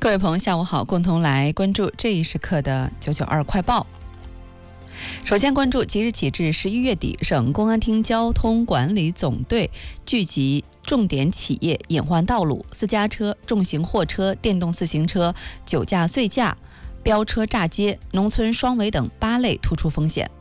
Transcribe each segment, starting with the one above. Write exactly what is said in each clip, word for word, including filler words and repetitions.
各位朋友，下午好，共同来关注这一时刻的九九二快报。首先关注即日起至十一月底，省公安厅交通管理总队聚集重点企业隐患道路、私家车、重型货车、电动自行车、酒驾醉驾、飙车炸街、农村双违等八类突出风险。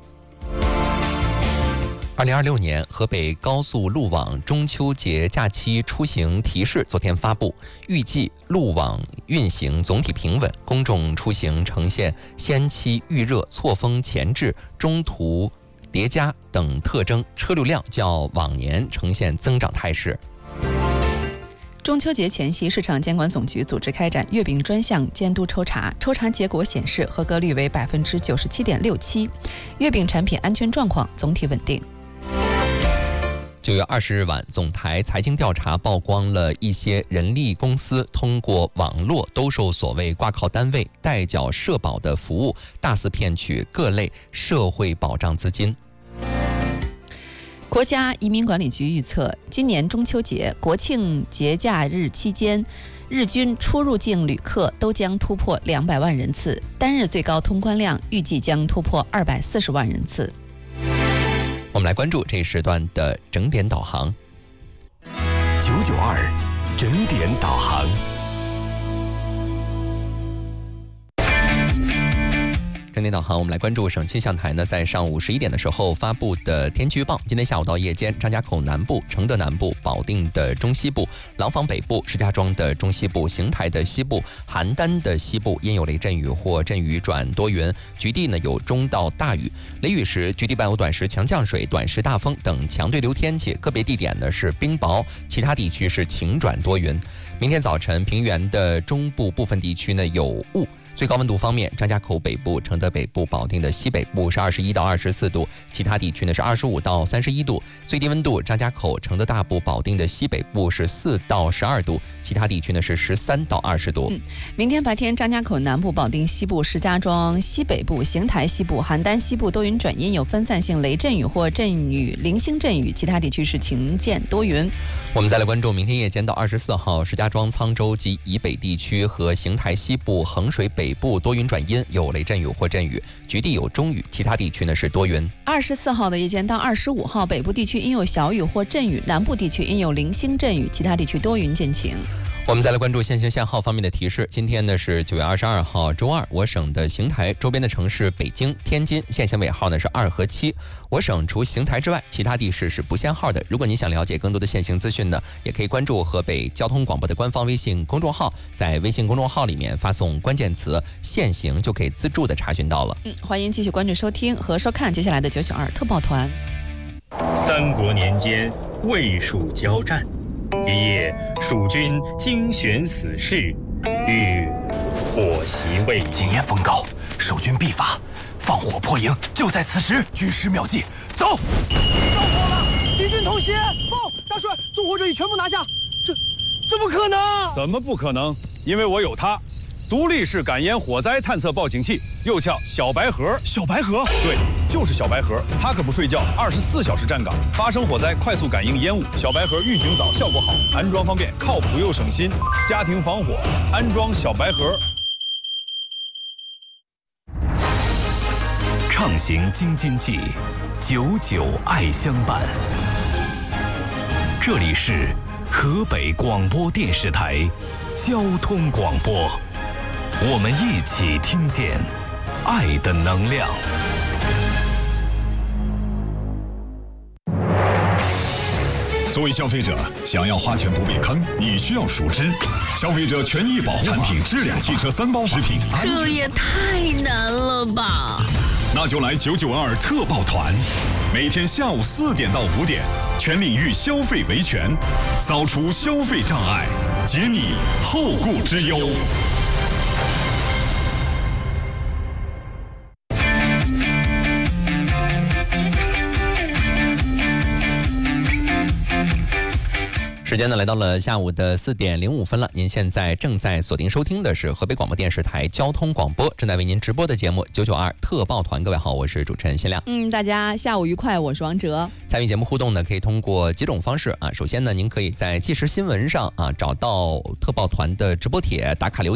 二零二六年河北高速路网中秋节假期出行提示昨天发布，预计路网运行总体平稳，公众出行呈现先期预热、错峰前置、中途叠加等特征，车流量较往年呈现增长态势。 中秋节前夕，市场监管总局组织开展月饼专项监督抽查，抽查结果显示合格率为百分之九十七点六七，月饼产品安全状况总体稳定。 九月二十日晚，总台财经调查曝光了一些人力公司通过网络兜售所谓挂靠单位、代缴社保的服务，大肆骗取各类社会保障资金。 国家移民管理局预测，今年中秋节、国庆节假日期间，日均出入境旅客都将突破两百万人次，单日最高通关量预计将突破二百四十万人次。 我们来关注这一时段的整点导航。 九九二整点导航。 整点导航，我们来关注省气象台呢，在上午十一点的时候发布的天气预报。今天下午到夜间，张家口南部、承德南部、保定的中西部、廊坊北部、石家庄的中西部、邢台的西部、邯郸的西部因有雷阵雨或阵雨转多云，局地呢有中到大雨。雷雨时，局地伴有短时强降水、短时大风等强对流天气，个别地点呢是冰雹，其他地区是晴转多云。明天早晨，平原的中部部分地区呢有雾。最高温度方面，张家口北部、承德北部、保定的西北部是二十一到二十四度，其他地区呢是二十五到三十一度。最低温度，张家口、承德大部、保定的西北部是四到十二度，其他地区呢是十三到二十度。 嗯，明天白天，张家口南部、保定西部、石家庄西北部、邢台西部、邯郸西部多云转阴，有分散性雷阵雨或阵雨、零星阵雨，其他地区是晴间多云。 我们再来关注明天夜间到二十四号，石家庄、沧州及以北地区和邢台西部、衡水北部多云转阴，有雷阵雨或阵雨，局地有中雨，其他地区呢是多云。 二十四号的夜间到二十五号，北部地区应有小雨或阵雨，南部地区应有零星阵雨，其他地区多云见晴。 我们再来关注限行限号方面的提示。今天呢是九月二十二号周二，我省的邢台周边的城市北京、天津限行尾号呢是二和七。我省除邢台之外，其他地市是不限号的。如果您想了解更多的限行资讯呢，也可以关注河北交通广播的官方微信公众号，在微信公众号里面发送关键词限行，就可以自助的查询到了。 嗯，欢迎继续关注收听和收看接下来的九九二特报团。 三国年间，魏蜀交战。一夜，蜀军精选死士，欲火袭魏营。 今夜风高，守军必发，放火破营，就在此时。军师妙计，走！ 着火了，敌军偷袭！报，大帅，纵火者已全部拿下。这怎么可能？ 怎么不可能？因为我有它。独立式感烟火灾探测报警器，又叫小白盒。 小白盒？ 对，就是小白盒。它可不睡觉，二十四小时站岗，发生火灾快速感应烟雾。小白盒预警早，效果好，安装方便，靠谱又省心。家庭防火，安装小白盒。 畅行京津冀，久久爱相伴。这里是河北广播电视台交通广播。我们一起听见爱的能量。 作为消费者，想要花钱不被坑，你需要熟知消费者权益保护产品质量汽车三包食品安全。 这也太难了吧！ 那就来九九二特报团，每天下午四点到五点，全领域消费维权，扫除消费障碍，解你后顾之忧。 时间呢来到了下午的四点零五分了，您现在正在锁定收听的是河北广播电视台交通广播，正在为您直播的节目九九二特报团。各位好，我是主持人辛亮。 嗯，大家下午愉快，我是王哲。 参与节目互动呢，可以通过几种方式啊。首先呢，您可以在即时新闻上啊找到特报团的直播帖打卡留言。